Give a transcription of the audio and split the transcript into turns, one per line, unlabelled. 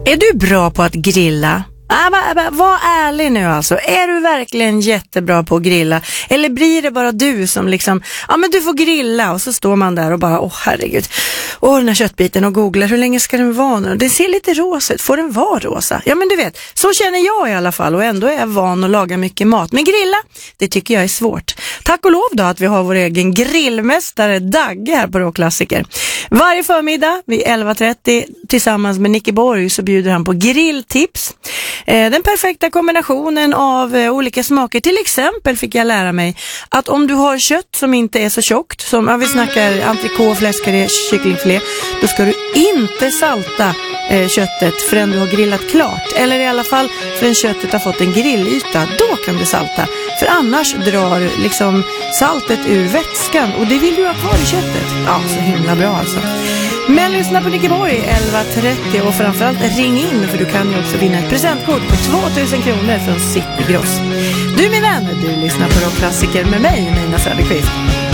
Är du bra på att grilla? Var ärlig nu alltså. Är du verkligen jättebra på att grilla? Eller blir det bara du som liksom, men du får grilla, och så står man där och bara, herregud. Den här köttbiten, och googlar, hur länge ska den vara nu? Den ser lite rosa ut, får den vara rosa? Ja, men du vet, så känner jag i alla fall, och ändå är jag van att laga mycket mat. Men grilla, det tycker jag är svårt. Tack och lov då att vi har vår egen grillmästare Dagge här på Rockklassiker. Varje förmiddag vid 11:30 tillsammans med Nicky Borg så bjuder han på grilltips. Den perfekta kombinationen av olika smaker. Till exempel fick jag lära mig att om du har kött som inte är så tjockt, som vi snackar entrecote, fläskkarré, kycklingfilé, då ska du inte salta köttet förrän du har grillat klart. Eller i alla fall förrän köttet har fått en grillyta. Då kan du salta. För annars drar liksom saltet ur vätskan, och det vill du ha kvar i köttet. Ja, så himla bra alltså. Men lyssna på Nicky Borg 11:30, och framförallt ring in, för du kan ju också vinna ett presentkort på 2000 kronor från City Gross. Du min vän, du lyssnar på Rockklassiker med mig, Nina Söderqvist.